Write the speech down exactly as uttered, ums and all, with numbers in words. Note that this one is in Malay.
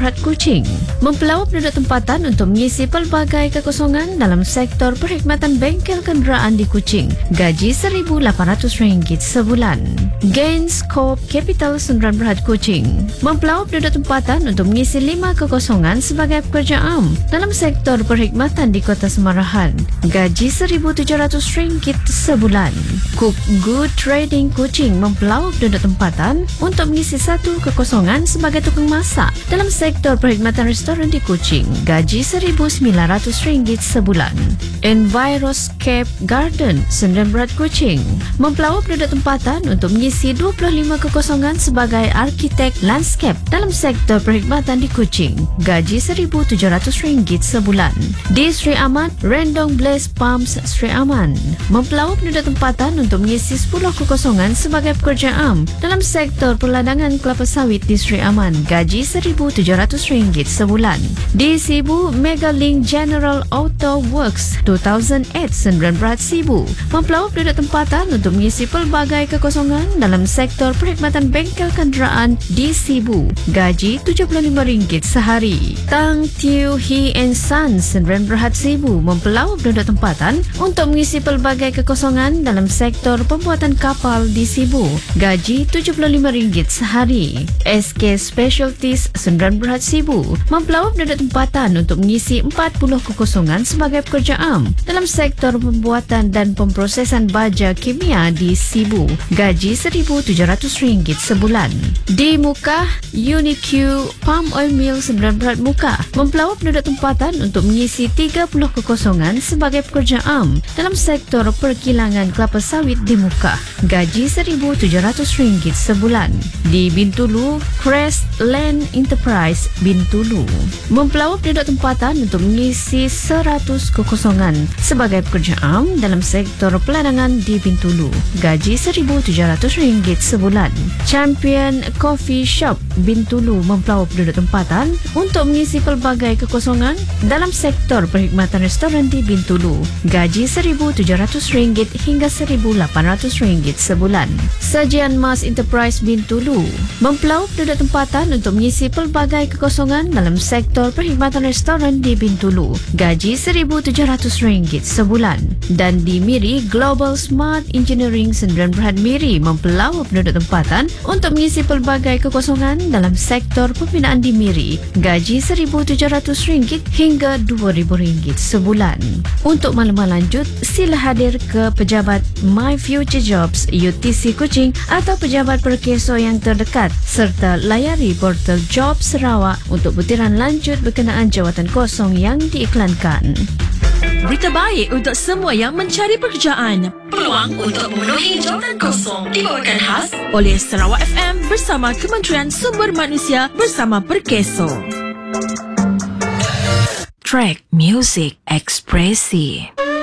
Berhad Kuching mempelawak penduduk tempatan untuk mengisi pelbagai kekosongan dalam sektor perkhidmatan bengkel kenderaan di Kuching. Gaji seribu lapan ratus ringgit sebulan. Gains Corp Capital Sundaran Berhad Kuching mempelawak penduduk tempatan untuk mengisi lima kekosongan sebagai pekerja am dalam sektor perkhidmatan di Kota Semarahan. Gaji seribu tujuh ratus ringgit sebulan. Cook Good Trading Kuching mempelawak penduduk tempatan untuk mengisi satu kekosongan sebagai tukang masak dalam sektor perkhidmatan restoran di Kuching. Gaji seribu sembilan ratus ringgit sebulan. Enviroscape Garden Sundaran Berhad Kuching mempelawak penduduk tempatan untuk mengisi dua puluh lima kekosongan sebagai arkitek landscape dalam sektor perkhidmatan di Kuching. Gaji seribu tujuh ratus ringgit sebulan. Di Sri Aman, Rendong Blaze Pumps Sri Aman mempelawak penduduk tempatan untuk mengisi sepuluh kekosongan sebagai pekerja am dalam sektor perladangan kelapa sawit di Sri Aman. Gaji seribu tujuh ratus ringgit sebulan. Di Sibu, Megalink General Auto Works dua ribu lapan Sundaran Berhad Sibu mempelawak penduduk tempatan untuk mengisi pelbagai kekosongan dalam sektor perkhidmatan bengkel kenderaan di Sibu. Gaji tujuh puluh lima ringgit sehari. Tang Tiu He and Sons Sundaran Berhad Sibu mempelawak penduduk tempatan untuk mengisi pelbagai kekosongan dalam sektor pembuatan kapal di Sibu. Gaji tujuh puluh lima ringgit sehari. S K Specialties Sundaran Berhad Sibu mempelawak penduduk tempatan untuk mengisi empat puluh kekosongan sebagai pekerja am dalam sektor pembuatan dan pemprosesan baja kimia di Sibu. Gaji seribu tujuh ratus ringgit sebulan. Di Mukah, Unique Palm Oil Mill Sundaran Berhad Mukah mempelawak penduduk tempatan untuk mengisi tiga puluh kekosongan sebagai pekerja am dalam sektor perkilangan kelapa sawit di Mukah. Gaji seribu tujuh ratus ringgit sebulan. Di Bintulu, Crest Land Enterprise Bintulu mempelawak penduduk tempatan untuk mengisi seratus kekosongan sebagai pekerja am dalam sektor peladangan di Bintulu. Gaji seribu tujuh ratus ringgit sebulan. Champion Coffee Shop Bintulu mempelawak penduduk tempatan untuk mengisi pelbagai kekosongan dalam sektor perkhidmatan restoran di Bintulu. Gaji seribu tujuh ratus ringgit hingga seribu lapan ratus ringgit sebulan. Sajian Mas Enterprise Bintulu mempelawak penduduk tempatan untuk mengisi pelbagai kekosongan dalam sektor perkhidmatan restoran di Bintulu. Gaji seribu tujuh ratus ringgit sebulan. Dan di Miri, Global Smart Engineering Sundaran Berhad Miri mempelawak penduduk tempatan untuk mengisi pelbagai kekosongan dalam sektor pembinaan di Miri. Gaji seribu tujuh ratus ringgit hingga dua ribu ringgit sebulan. Untuk maklumat lanjut, sila hadir ke pejabat My Future Jobs U T C Kuching atau pejabat perkeso yang terdekat serta layari portal Job Sarawak untuk butiran lanjut berkenaan jawatan kosong yang diiklankan. Berita baik untuk semua yang mencari pekerjaan. Peluang untuk memenuhi jawatan kosong dibawakan khas oleh Sarawak F M bersama Kementerian Sumber Manusia bersama Perkeso. Track Music Ekspresi.